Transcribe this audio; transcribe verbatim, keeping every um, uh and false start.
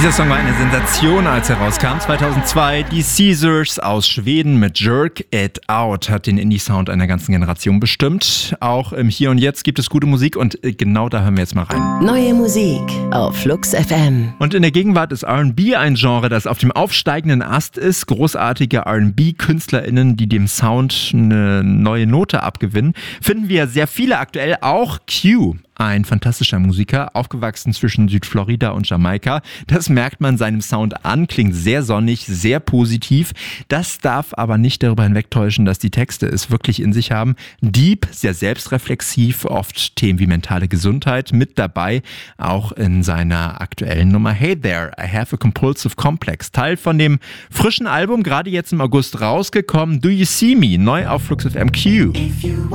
Dieser Song war eine Sensation, als er rauskam. zweitausendzwei, die Caesars aus Schweden mit Jerk It Out hat den Indie-Sound einer ganzen Generation bestimmt. Auch im Hier und Jetzt gibt es gute Musik und genau da hören wir jetzt mal rein. Neue Musik auf Flux F M. Und in der Gegenwart ist R and B ein Genre, das auf dem aufsteigenden Ast ist. Großartige R and B-KünstlerInnen, die dem Sound eine neue Note abgewinnen, finden wir sehr viele aktuell. Auch Q, ein fantastischer Musiker, aufgewachsen zwischen Südflorida und Jamaika. Das merkt man seinem Sound an, klingt sehr sonnig, sehr positiv. Das darf aber nicht darüber hinwegtäuschen, dass die Texte es wirklich in sich haben. Deep, sehr selbstreflexiv, oft Themen wie mentale Gesundheit mit dabei, auch in seiner aktuellen Nummer Hey There, I Have a Compulsive Complex. Teil von dem frischen Album, gerade jetzt im August rausgekommen, Do You See Me, neu auf Flux F M. Q.